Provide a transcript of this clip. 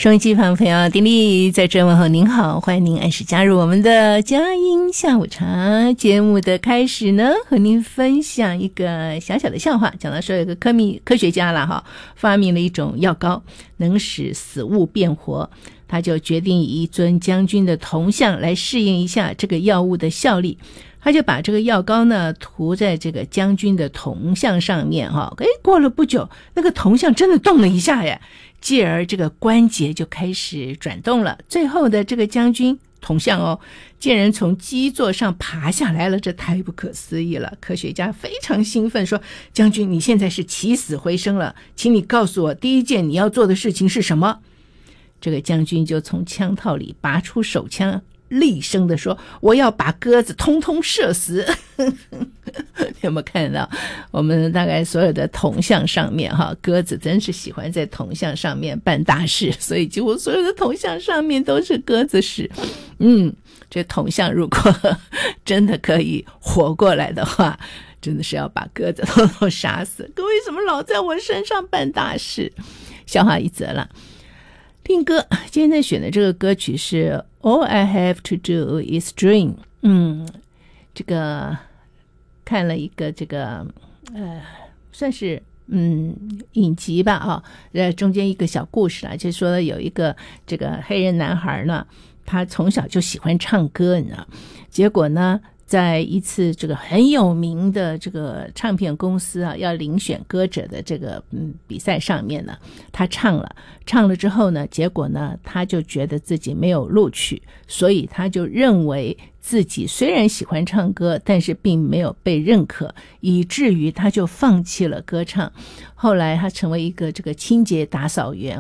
收音机旁朋友，丁力在这问候您好，欢迎您按时加入我们的佳音下午茶节目的开始呢，和您分享一个小小的笑话。讲到说有个科学家啦哈，发明了一种药膏，能使死物变活，他就决定以一尊将军的铜像来试验一下这个药物的效力。他就把这个药膏呢涂在这个将军的铜像上面哈，过了不久，那个铜像真的动了一下呀，继而这个关节就开始转动了。最后的这个将军铜像竟然从基座上爬下来了，这太不可思议了。科学家非常兴奋说：“将军，你现在是起死回生了，请你告诉我第一件你要做的事情是什么？”这个将军就从枪套里拔出手枪，厉声的说：“我要把鸽子通通射死。”有没有看到我们大概所有的铜像上面鸽子真是喜欢在铜像上面办大事，所以几乎所有的铜像上面都是鸽子屎。这铜像如果真的可以活过来的话，真的是要把鸽子通通杀死。可为什么老在我身上办大事？笑话一则了。听歌，今天选的这个歌曲是 All I Have to Do is Dream。这个看了一个这个算是影集吧中间一个小故事啦，就说有一个这个黑人男孩呢，他从小就喜欢唱歌，你知道，结果呢在一次这个很有名的这个唱片公司要遴选歌者的这个比赛上面呢，他唱了之后呢，结果呢他就觉得自己没有录取，所以他就认为自己虽然喜欢唱歌，但是并没有被认可，以至于他就放弃了歌唱。后来他成为一个这个清洁打扫员